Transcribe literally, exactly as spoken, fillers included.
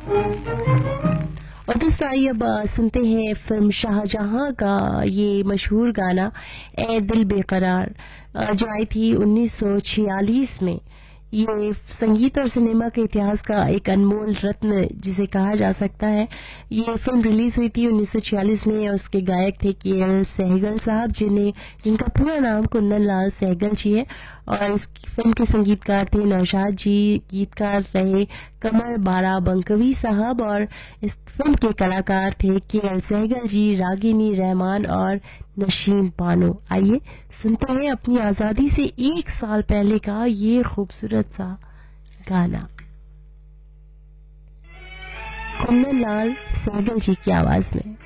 और दोस्तों आइए अब आ, सुनते हैं फिल्म शाहजहां का ये मशहूर गाना ए दिल बेकरार, आ, जो आई थी उन्नीस सौ छियालीस में। ये संगीत और सिनेमा के इतिहास का एक अनमोल रत्न जिसे कहा जा सकता है। ये फिल्म रिलीज हुई थी उन्नीस सौ छियालीस में। उसके गायक थे के एल सहगल साहब, जिन्हें जिनका पूरा नाम कुंदन लाल सहगल जी है। और इस फिल्म के संगीतकार थे नौशाद जी, गीतकार रहे कमर बारा बंकवी साहब, और इस फिल्म के कलाकार थे के एल सहगल जी, रागिनी रहमान और नशीम बानो। आइए सुनते हैं अपनी आजादी से एक साल पहले का ये खूबसूरत सा गाना कुंदन लाल सहगल जी की आवाज में।